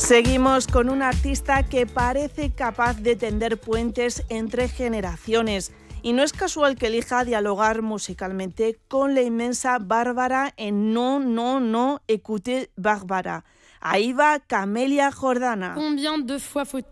Seguimos con un artista que parece capaz de tender puentes entre generaciones. Y no es casual que elija dialogar musicalmente con la inmensa Bárbara en No, écoutez Bárbara. Ahí va Camelia Jordana. Combien de fois faut